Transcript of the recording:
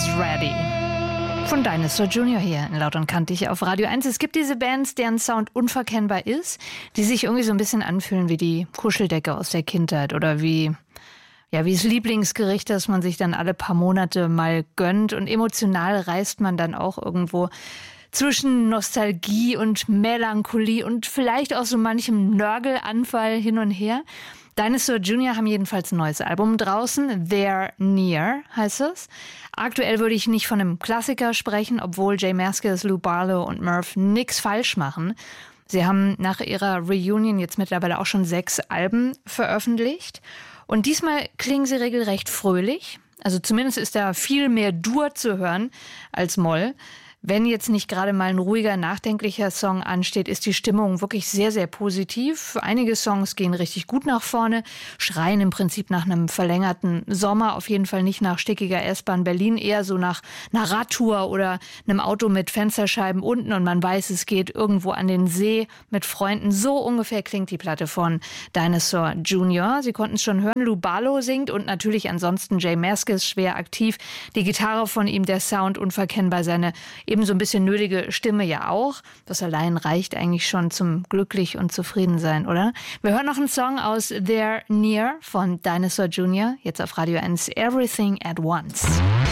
Almost Ready. Von Dinosaur Jr. hier in Laut und Kantig auf Radio 1. Es gibt diese Bands, deren Sound unverkennbar ist, die sich irgendwie so ein bisschen anfühlen wie die Kuscheldecke aus der Kindheit oder wie das Lieblingsgericht, das man sich dann alle paar Monate mal gönnt. Und emotional reist man dann auch irgendwo zwischen Nostalgie und Melancholie und vielleicht auch so manchem Nörgelanfall hin und her. Dinosaur Jr. haben jedenfalls ein neues Album draußen. They're Near heißt es. Aktuell würde ich nicht von einem Klassiker sprechen, obwohl J Mascis, Lou Barlow und Murph nichts falsch machen. Sie haben nach ihrer Reunion jetzt mittlerweile auch schon 6 Alben veröffentlicht. Und diesmal klingen sie regelrecht fröhlich. Also zumindest ist da viel mehr Dur zu hören als Moll. Wenn jetzt nicht gerade mal ein ruhiger, nachdenklicher Song ansteht, ist die Stimmung wirklich sehr, sehr positiv. Einige Songs gehen richtig gut nach vorne, schreien im Prinzip nach einem verlängerten Sommer, auf jeden Fall nicht nach stickiger S-Bahn Berlin, eher so nach einer Radtour oder einem Auto mit Fensterscheiben unten und man weiß, es geht irgendwo an den See mit Freunden. So ungefähr klingt die Platte von Dinosaur Jr. Sie konnten es schon hören, Lou Barlow singt und natürlich ansonsten J Mascis schwer aktiv. Die Gitarre von ihm, der Sound unverkennbar, seine ebenso ein bisschen nölige Stimme ja auch. Das allein reicht eigentlich schon zum glücklich und zufrieden sein, oder? Wir hören noch einen Song aus They're Near von Dinosaur Jr. Jetzt auf Radio 1, Everything at Once.